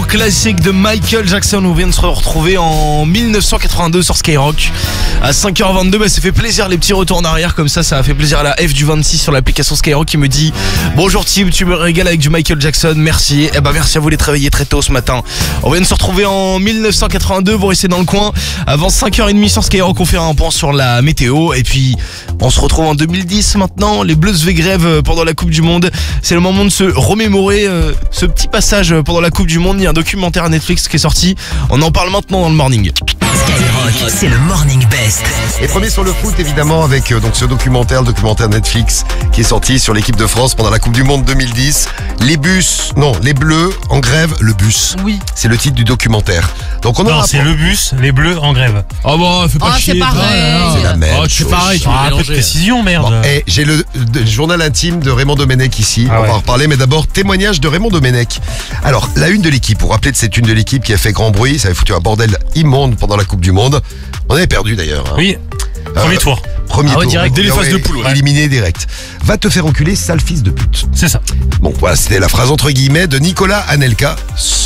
toujours classique de Michael Jackson. On vient de se retrouver en 1982 sur Skyrock à 5h22. Ça fait plaisir les petits retours en arrière comme ça a fait plaisir à la F du 26 sur l'application Skyrock qui me dit: bonjour Tim, tu me régales avec du Michael Jackson, merci. Merci à vous les travailler très tôt ce matin. On vient de se retrouver en 1982, vous restez dans le coin. Avant 5h30 sur Skyrock, on fait un point sur la météo. Et puis on se retrouve en 2010 maintenant. Les Bleus se grève pendant la Coupe du Monde. C'est le moment de se remémorer ce petit passage pendant la Coupe du Monde. Il y a un documentaire à Netflix qui est sorti. On en parle maintenant dans le morning. Skyrock, c'est le Morning Best. Et premier sur le foot évidemment avec donc ce documentaire Netflix qui est sorti sur l'équipe de France pendant la Coupe du Monde 2010. Les Bleus en grève, le bus. Oui. C'est le titre du documentaire. Donc c'est le bus, les Bleus en grève. Oh bon, fais pas chier. C'est pareil. C'est la même chose. C'est pareil, tu un peu de précision, merde. Bon, j'ai le journal intime de Raymond Domenech ici. On va en reparler, mais d'abord témoignage de Raymond Domenech. Alors la une de l'équipe, pour rappeler que c'est une de l'équipe qui a fait grand bruit, ça avait foutu un bordel immonde pendant la Coupe du Monde. On avait perdu d'ailleurs. Oui. Premier tour. Premier tour. Direct, dès les phases de poule. Éliminé direct. Va te faire enculer, sale fils de pute. C'est ça. Bon, voilà, c'était la phrase entre guillemets de Nicolas Anelka,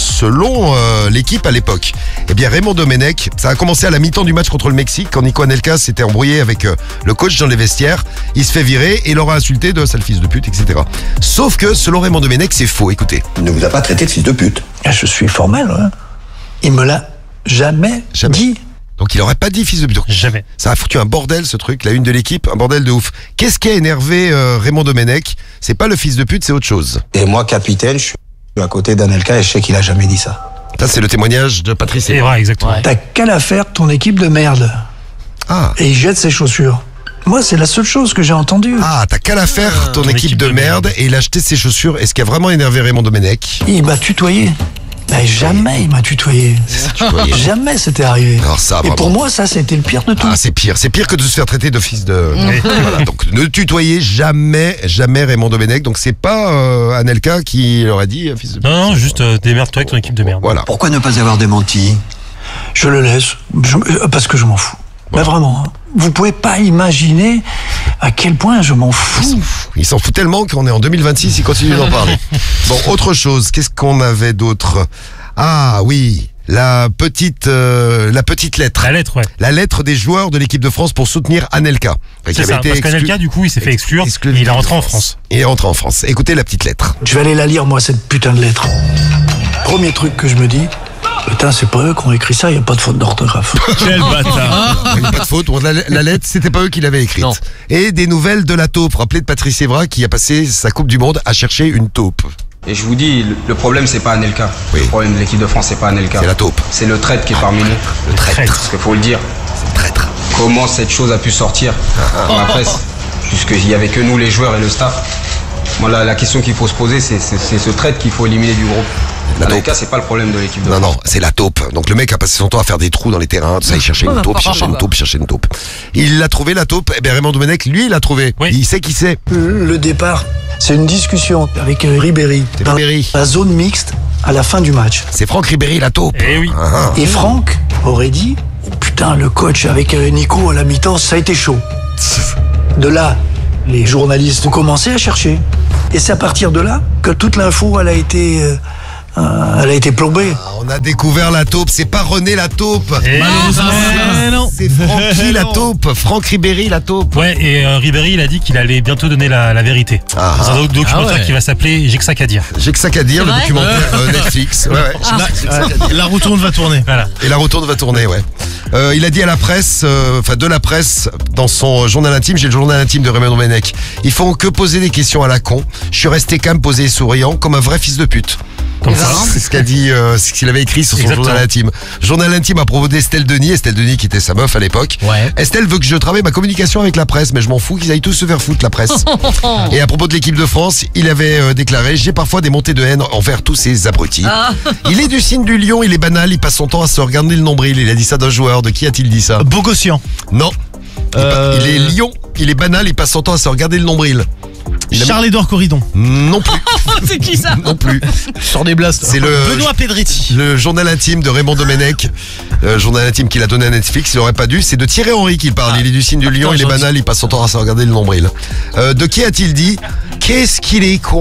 selon l'équipe à l'époque. Eh bien, Raymond Domenech, ça a commencé à la mi-temps du match contre le Mexique, quand Nico Anelka s'était embrouillé avec le coach dans les vestiaires. Il se fait virer et l'aura insulté de sale fils de pute, etc. Sauf que, selon Raymond Domenech, c'est faux. Écoutez. Il ne vous a pas traité de fils de pute. Je suis formel, hein. Il me l'a jamais dit. Donc il aurait pas dit fils de pute. Jamais. Ça a foutu un bordel ce truc, la une de l'équipe, un bordel de ouf. Qu'est-ce qui a énervé Raymond Domenech? C'est pas le fils de pute, c'est autre chose. Et moi, capitaine, je suis à côté d'Anelka et je sais qu'il a jamais dit ça. Ça c'est le témoignage de Patrice C'est Evra. vrai, exactement. T'as qu'à la faire ton équipe de merde. Ah. Et il jette ses chaussures. Moi, c'est la seule chose que j'ai entendue. Ah, t'as qu'à la faire ton équipe de merde et il a acheté ses chaussures. Et ce qui a vraiment énervé Raymond Domenech? Il m'a tutoyé. Mais jamais il m'a tutoyé. Jamais c'était arrivé. Alors ça, et vraiment. pour moi, ça, c'était le pire de tout. Ah, c'est pire. C'est pire que de se faire traiter de fils de... Voilà, donc ne tutoyez jamais Raymond Domenech. Donc c'est pas Anelka qui leur a dit fils de... Non, juste démerde-toi avec ton équipe de merde. Voilà. Pourquoi ne pas avoir démenti? Je le laisse. Parce que je m'en fous. Bah vraiment. Hein. Vous pouvez pas imaginer à quel point je m'en fous. Il s'en fout tellement qu'on est en 2026, il continue d'en parler. Bon, autre chose, qu'est-ce qu'on avait d'autre? Ah oui, la petite lettre. La lettre, ouais. La lettre des joueurs de l'équipe de France pour soutenir Anelka. C'est ça, parce qu'Anelka, du coup, il s'est fait exclure et il est rentré en France. Il est rentré en France. Écoutez la petite lettre. Je vais aller la lire, moi, cette putain de lettre. Premier truc que je me dis... Putain, c'est pas eux qui ont écrit ça, il n'y a pas de faute d'orthographe. Quel bâtard. Il n'y a pas de faute. La lettre, c'était pas eux qui l'avaient écrite. Non. Et des nouvelles de la taupe. Rappelez de Patrice Evra qui a passé sa Coupe du Monde à chercher une taupe. Et je vous dis, le problème c'est pas Anelka. Oui. Le problème de l'équipe de France c'est pas Anelka. C'est la taupe. C'est le traître qui est parmi nous. Le traître. Parce qu'il faut le dire. C'est le traître. Comment cette chose a pu sortir dans la presse? Puisqu'il y avait que nous les joueurs et le staff. Moi la question qu'il faut se poser c'est ce traître qu'il faut éliminer du groupe. Anelka c'est pas le problème de l'équipe de France. Non, c'est la taupe. Donc le mec a passé son temps à faire des trous dans les terrains, tout ça, il cherchait une taupe, cherchait une taupe. Il l'a trouvé la taupe, et bien Raymond Domenech, lui, il l'a trouvé. Oui. Il sait qui c'est. Le départ, c'est une discussion avec Ribéry. C'est Ribéry. La zone mixte à la fin du match. C'est Franck Ribéry, la taupe. Eh oui. Et Franck aurait dit, oh putain, le coach avec Nico à la mi-temps, ça a été chaud. De là, les journalistes ont commencé à chercher. Et c'est à partir de là que toute l'info, elle a été plombée. Ah, on a découvert la taupe, c'est pas René la taupe. Malheureusement, c'est Francky la taupe, Franck Ribéry la taupe. Ouais, et Ribéry, il a dit qu'il allait bientôt donner la vérité. Dans un documentaire qui va s'appeler J'ai que ça qu'à dire. J'ai que ça qu'à dire, le documentaire Netflix. Ouais. la roue tourne va tourner. Voilà. Et la retourne va tourner, ouais. Il a dit à la presse, de la presse, dans son journal intime, j'ai le journal intime de Raymond Domenech. Ils font que poser des questions à la con. Je suis resté calme, posé et souriant, comme un vrai fils de pute. Comme ça. C'est ce qu'a dit, ce qu'il avait écrit sur son Exactement. journal intime. Journal intime à propos d'Estelle Denis qui était sa meuf à l'époque. Ouais. Estelle veut que je travaille ma communication avec la presse, mais je m'en fous qu'ils aillent tous se faire foutre la presse. Et à propos de l'équipe de France, il avait déclaré: j'ai parfois des montées de haine envers tous ces abrutis. Il est du signe du lion, il est banal, il passe son temps à se regarder le nombril. Il a dit ça d'un joueur. De qui a-t-il dit ça? Bogossian. Non. Il est lion, il est banal, il passe son temps à se regarder le nombril. Charles-Édouard Corridon. Non plus. C'est qui ça? Non plus. Sors des blasts. C'est Benoît Pedretti. le journal intime de Raymond Domenech. Journal intime qu'il a donné à Netflix, il aurait pas dû. C'est de Thierry Henry qu'il parle. Il est du signe du lion, il est banal, il passe son temps à se regarder le nombril. De qui a-t-il dit: qu'est-ce qu'il est con?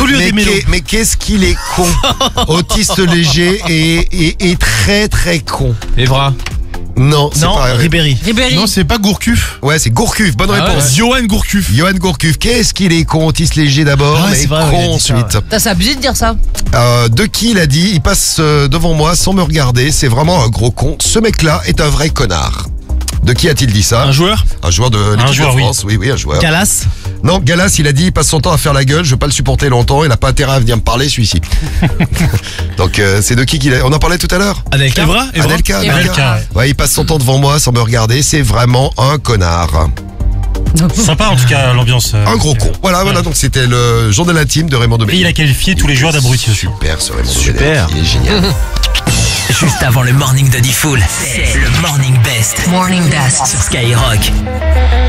Tout lieu des mélos. Mais qu'est-ce qu'il est con. Autiste léger et très très con. Evra. Non, c'est pas Ribéry. Non, c'est pas Gourcuff. Ouais, c'est Gourcuff. Bonne réponse. Johan Gourcuff. Johan Gourcuff. Qu'est-ce qu'il est con. Autiste léger d'abord, Ah ouais, mais c'est vrai, con il a dit ça, ensuite. C'est abusé de dire ça. De qui il a dit, il passe devant moi sans me regarder, c'est vraiment un gros con. Ce mec-là est un vrai connard. De qui a-t-il dit ça? Un joueur. Un joueur de l'équipe de France. Oui, un joueur. Galas. Non, Galas, il a dit, il passe son temps à faire la gueule, je vais pas le supporter longtemps, il a pas intérêt à venir me parler, celui-ci. Donc, c'est de qui qu'il est? On en parlait tout à l'heure? Anelka. Anelka. Ouais, il passe son temps devant moi sans me regarder, c'est vraiment un connard. Sympa en tout cas l'ambiance. Un gros con. Voilà, donc c'était le journal intime de Raymond Et Domenech. il a qualifié tous les joueurs d'abrutis aussi. Super ce Raymond Domenech, il est génial. Juste avant le morning de Diffoul, c'est le Morning Best. Morning Best. Sur Skyrock.